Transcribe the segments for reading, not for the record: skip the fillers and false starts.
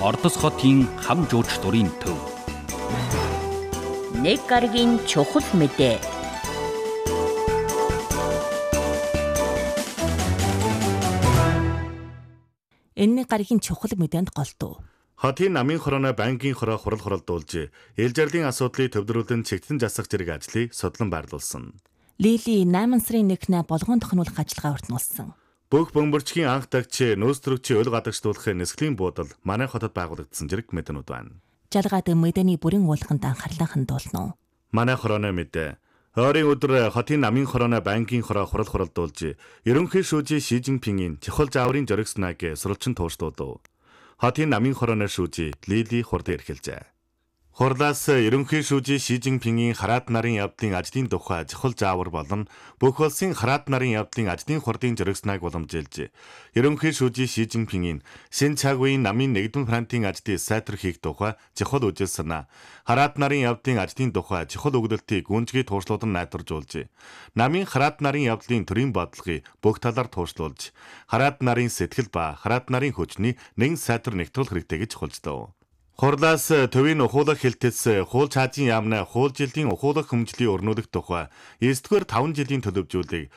Ордос хотын хам жууч дурын төв. Нэг гарагийн чухал мэдээ. Энэ гарагийн чухал мэдээнд голдуу. Хотын намын хорооны банкын хороо хуралдуулж, ээлж арлын асуудлыг төвлөрүүлэн чигтэн засах зэрэг ажлыг судлан байрлуулсан. Лили 8 сарын 1-нд болгоон тохиолох ажиллагаа өртнүүлсэн. Бүх бөмбөрчгийн анх дагч нөөц төрөгчийн өл гадагшлуулахын нисгэлийн буудал манай хотод байгуулагдсан зэрэг мэдэнүүд байна. Жалгаад мэдээний бүрэн уулганд анхаарлаа хандуулна. Манай хорооны мэдээ. Ойрын өдөр хотын намын хорооны банкын хороо хуралдуулж, ерөнхий шүүжийн Ши Жинпингийн чухал зааврын зоригснаг сурвалжин туушлуулав. Хотын намын хорооны шүүжий Лили хурд эрхэлжээ. Хурлаас ерөнхий шүүжийн Ши Жинпингийн хараат нарын явдлын ажлын тухай чухал заавар болон бүх улсын хараат нарын явдлын ажлын хурдын зоригснаг уламжилж, ерөнхий шүүжийн Ши Жинпингийн шинэ цаг үеийн намын нэгдүгээр фронтын ажлыг сайтар хийх тухай чухал үжил санаа, хараат нарын явдлын ажлын тухай чухал өгүүлэлтийг гүнзгий тууршлуулан найдваржуулж, намын хараат нарын явдлын төрийн бодлогыг бүх талаар тууршлуулж, хараат нарын сэтгэл ба хараат нарын хүчний нэгэн сайтар нэгтгүүлэх хэрэгтэй гэж хулжлаа. Хурлаас төвийн ухуулах хэлтэц хуул чаажийн яамны хуул жилийн ухуулах хөмжлийн өрнүүлэх тухай 9-р 5 жилийн төлөвжүүлийг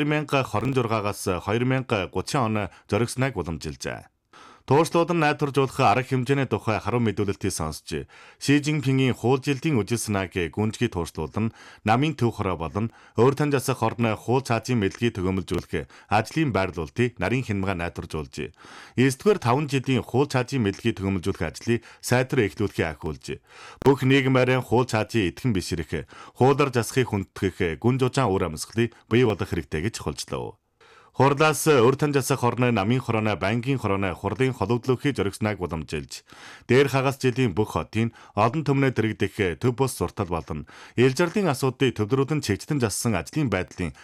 2026-аас 2030 оны зоригсныг уламжилжээ. Тууршлуулан найдваржуулах арга хэмжээний тухай харуу мэдүүлэлтийг сонсч, Ши Жинпингийн хуул жилийн үжил санааг гүнзгий тууршлуулан намын төв хороо болон өөр тань засах орны хуул цаазын мэдлэгийг төгөөмөлжүүлэх ажлын байрлуулалтыг нарийн хянамга найдваржуулж, 9-р 5 жилийн хуул цаазын мэдлэгийг төгөөмөлжүүлэх ажлыг сайтар эхлүүлэхийг ахиулж, бүх нийгмийн хуул цаазын идэвхэн бишрэх, хуулиар засахыг хүндэтгэх гүн жужаан үр амьсгалыг бий болгох хэрэгтэй гэж хулжлаа. Хурлаас өөр тань засах орны намын хорооны банкын хорооны хурлын хологдлохыг зоригснаг уламжилж, дээр хагас жилийн бүх хотын олон түмнээ дэрэгдэх төв бус зуртал болон ээлж арлын асуудлыг төвлөрүүлэн чигтэн зассан ажлын байдлын